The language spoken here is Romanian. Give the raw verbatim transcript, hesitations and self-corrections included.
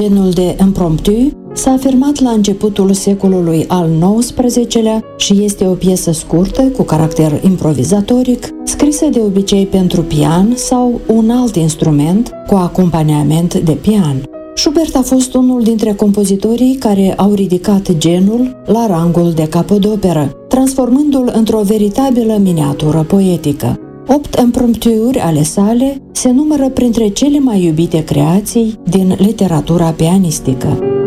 Genul de impromptu s-a afirmat la începutul secolului al nouăsprezecelea și este o piesă scurtă, cu caracter improvizatoric, scrisă de obicei pentru pian sau un alt instrument cu acompaniament de pian. Schubert a fost unul dintre compozitorii care au ridicat genul la rangul de capodoperă, transformându-l într-o veritabilă miniatură poetică. Opt imprompturi ale sale se numără printre cele mai iubite creații din literatura pianistică.